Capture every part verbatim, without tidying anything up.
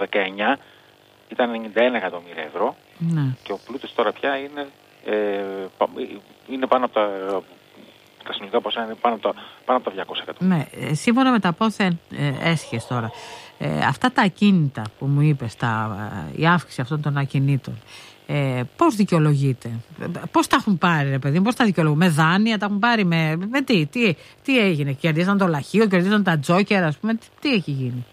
δεκαεννιά ήταν ενενήντα ένα εκατομμύρια ευρώ ναι. και ο πλούτος τώρα πια είναι, ε, είναι πάνω από τα, τα συνολικά ποσά είναι πάνω από τα, πάνω από τα διακόσια εκατομμύρια. Ναι, σύμφωνα με τα πόθεν ε, έσχες τώρα, ε, αυτά τα ακίνητα που μου είπες, τα, η αύξηση αυτών των ακινήτων, Ε, πώς δικαιολογείται, πώς τα έχουν πάρει, ρε παιδί, πώς τα δικαιολογούν, με δάνεια, τα έχουν πάρει με, με τι, τι, τι έγινε, κερδίσαν το λαχείο, κερδίσαν τα τζόκερα, ας πούμε, τι, τι έχει γίνει.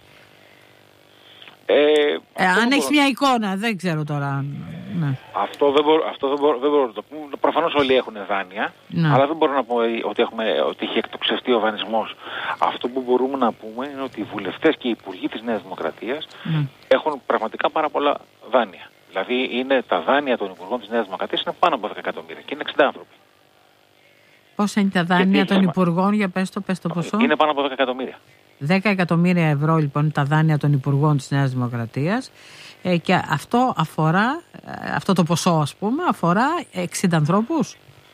Ε, ε, αν έχεις μια εικόνα, δεν ξέρω τώρα. Ναι. Αυτό δεν μπορώ, αυτό δεν μπορώ, δεν μπορώ να το πούμε. Προφανώς όλοι έχουν δάνεια, ναι. αλλά δεν μπορώ να πω ότι, έχουμε, ότι έχει εκτοξευτεί ο δανεισμός. Αυτό που μπορούμε να πούμε είναι ότι οι βουλευτές και οι υπουργοί της Νέας Δημοκρατίας ναι. έχουν πραγματικά πάρα πολλά δάνεια. Δηλαδή είναι τα δάνεια των υπουργών της Νέας Δημοκρατίας είναι πάνω από δέκα εκατομμύρια και είναι εξήντα άνθρωποι. Πόσα είναι τα δάνεια των υπουργών, για πες το, πες το ποσό. Είναι πάνω από δέκα εκατομμύρια. δέκα εκατομμύρια ευρώ λοιπόν τα δάνεια των υπουργών της Νέας Δημοκρατίας ε, και αυτό αφορά, ε, αυτό το ποσό ας πούμε, αφορά εξήντα ανθρώπους.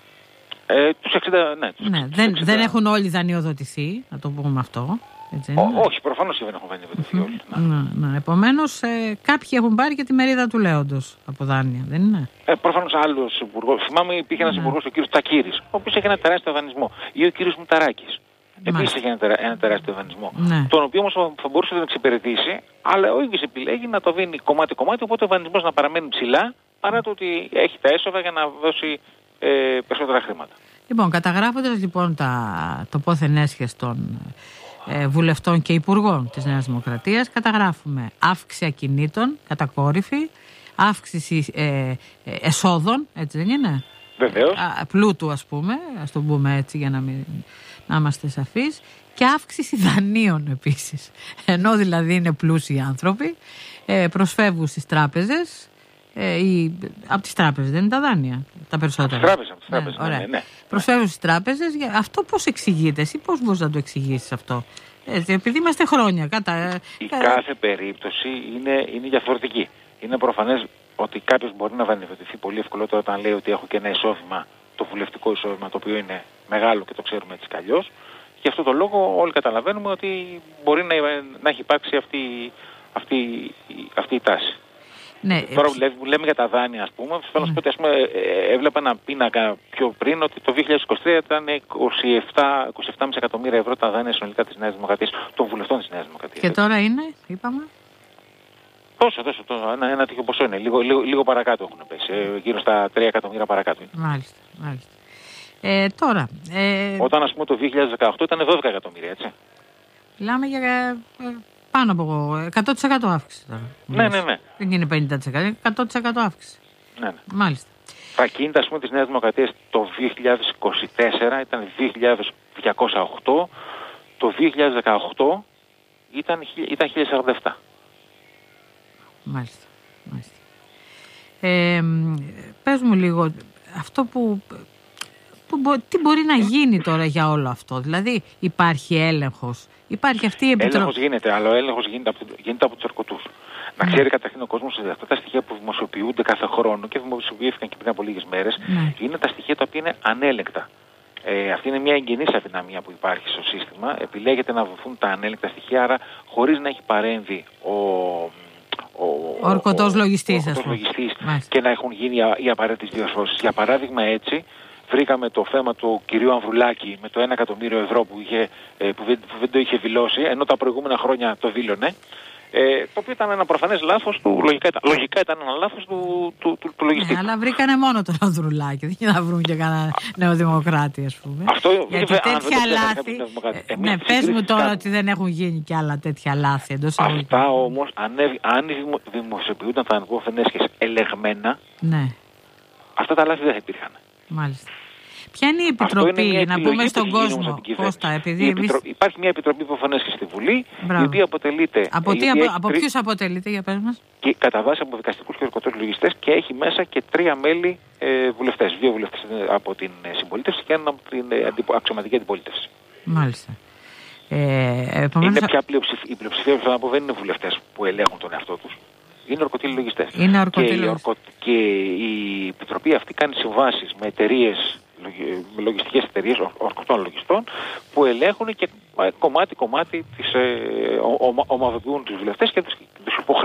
Ε, τους εξήντα, ναι. Τους ναι εξήντα. Δεν, δεν έχουν όλοι δανειοδοτηθεί, να το πούμε αυτό. Έτσι, Ό, όχι, προφανώς δεν έχουν δανειοδοτηθεί όλοι. Ναι. Ναι, ναι. Επομένως, ε, κάποιοι έχουν πάρει και τη μερίδα του λέοντος από δάνεια, δεν είναι. Ε, προφανώς άλλος υπουργός. Θυμάμαι υπήρχε ένας ναι. υπουργός, ο κύριος Τακύρης, ο οποίος έχει ένα τεράστιο δανεισμό. Ή ο κύριος Μουταράκης. Επίσης έχει ένα, τερα, ένα τεράστιο δανεισμό. Ναι. Τον οποίο όμως θα μπορούσε να τον εξυπηρετήσει, αλλά ο ίδιος επιλέγει να το δίνει κομμάτι-κομμάτι, οπότε ο δανεισμός να παραμένει ψηλά, παρά το ότι έχει τα έσοδα για να δώσει ε, περισσότερα χρήματα. Λοιπόν, καταγράφοντας λοιπόν τα, το πόθεν έσχες των ε, βουλευτών και υπουργών της Νέας Δημοκρατίας, καταγράφουμε αύξηση ακινήτων, κατακόρυφη, αύξηση ε, ε, εσόδων, έτσι δεν είναι. Βεβαίως. Ε, πλούτου ας πούμε, ας το πούμε έτσι για να μην... να είμαστε σαφείς, και αύξηση δανείων επίσης. Ενώ δηλαδή είναι πλούσιοι άνθρωποι, ε, προσφεύγουν στις τράπεζες, ε, ή, από τις τράπεζες δεν είναι τα δάνεια, τα περισσότερα. Από τις τράπεζες, από τις τράπεζες, ναι, ναι, ναι, ναι. Προσφεύγουν στις τράπεζες, αυτό πώς εξηγείται, εσύ πώς μπορείς να το εξηγήσεις αυτό. Έτσι, επειδή είμαστε χρόνια. Κατά, Η κα... κάθε περίπτωση είναι, είναι διαφορετική. Είναι προφανές ότι κάποιος μπορεί να δανειοδοτηθεί πολύ ευκολότερα όταν λέει ότι έχω και ένα εισόδημα, το βουλευτικό εισόδημα, το οποίο είναι μεγάλο και το ξέρουμε έτσι κι αλλιώς. Γι' αυτό το λόγο όλοι καταλαβαίνουμε ότι μπορεί να, να έχει υπάρξει αυτή, αυτή, αυτή η τάση. Ναι, Τώρα που λέμε για τα δάνεια, ας πούμε, θέλω να σου πω ότι ας πούμε, έβλεπα ένα πίνακα πιο πριν ότι το δύο χιλιάδες είκοσι τρία ήταν είκοσι επτά κόμμα πέντε εκατομμύρια ευρώ τα δάνεια συνολικά της Νέας Δημοκρατίας, των βουλευτών της Νέας Δημοκρατίας. Και τώρα είναι, είπαμε. Τόσο, τόσο, τόσο ένα, ένα τέτοιο ποσό είναι. Λίγο, λίγο, λίγο παρακάτω έχουν πέσει. Ε, γύρω στα τρία εκατομμύρια παρακάτω. Μάλιστα, μάλιστα. Ε, τώρα. Ε... Όταν ας πούμε το δύο χιλιάδες δεκαοκτώ ήταν δώδεκα εκατομμύρια, έτσι. Μιλάμε για ε, πάνω από εκατό τοις εκατό αύξηση τώρα. Ναι, ναι, ναι. Δεν είναι πενήντα τοις εκατό, εκατό τοις εκατό αύξηση. Ναι, ναι. Μάλιστα. Τα ακίνητα ας πούμε της Νέας Δημοκρατίας το δύο χιλιάδες είκοσι τέσσερα ήταν δύο χιλιάδες διακόσια οκτώ, το δύο χιλιάδες δεκαοκτώ ήταν, ήταν χίλια σαράντα επτά. Μάλιστα, μάλιστα. Ε, πες μου λίγο, αυτό που, που μπο, τι μπορεί να γίνει τώρα για όλο αυτό, δηλαδή υπάρχει έλεγχος, υπάρχει αυτή η επιτροπή. Έλεγχος γίνεται, αλλά ο έλεγχος γίνεται από, γίνεται από τους ερκωτούς. Να ξέρει καταρχήν ο κόσμος ότι αυτά τα στοιχεία που δημοσιοποιούνται κάθε χρόνο και δημοσιοποιήθηκαν και πριν από λίγες μέρες, ναι. είναι τα στοιχεία τα οποία είναι ανέλεγκτα. Ε, αυτή είναι μια εγγενής αδυναμία που υπάρχει στο σύστημα. Επιλέγεται να δοθούν τα ανέλεκτα στοιχεία, άρα χωρίς να έχει παρέμβει ο, ο, ο ορκωτός λογιστής, και να έχουν γίνει οι απαραίτητες διορθώσεις. Για παράδειγμα, έτσι βρήκαμε το θέμα του κυρίου Ανδρουλάκη με το ένα εκατομμύριο ευρώ που, είχε, που, δεν, που δεν το είχε δηλώσει, ενώ τα προηγούμενα χρόνια το δήλωνε. Ε, το οποίο ήταν ένα προφανές λάθος του, λογικά ήταν, λογικά ήταν ένα λάθος του, του, του, του λογιστή. Ναι, αλλά βρήκανε μόνο τον Ανδρουλάκη, δεν να βρουν και κανένα νεοδημοκράτη, ας πούμε. Αυτό, γιατί βέβαια, τέτοια λάθη, ε, ναι, πες μου τώρα ότι δεν έχουν γίνει κι άλλα τέτοια λάθη εντός αγωγικών. Αυτά όμως, αν, αν δημοσιοποιούνταν τα ανεπόφεν έσχες ελεγμένα, ναι. αυτά τα λάθη δεν θα υπήρχαν. Μάλιστα. Ποια είναι η επιτροπή, είναι να πούμε στον κόσμο, Κώστα, επειδή εμείς... Υπάρχει μια επιτροπή υποφανέσχες στη Βουλή, Μπράβο. η οποία αποτελείται... Από, τι, από, από ποιους αποτελείται, για πες μας? Και κατά βάση από δικαστικούς και ορκωτούς λογιστές και έχει μέσα και τρία μέλη ε, βουλευτές. Δύο βουλευτές από την συμπολίτευση και έναν από την ε, αντιπο, αξιωματική αντιπολίτευση. Μάλιστα. Ε, επομένως... Είναι πια πλειοψηφ... η πλειοψηφία που θα πω δεν είναι βουλευτές που ελέγχουν τον εαυτό τους. Είναι ορκωτοί λογιστές. Είναι ορκωτοί και, λογιστές. Και η επιτροπή αυτή κάνει συμβάσεις με εταιρείες, με λογιστικές εταιρείες ορκωτών λογιστών που ελέγχουν και κομμάτι-κομμάτι τις ε, ομαδοποιούν τους βουλευτές και τους,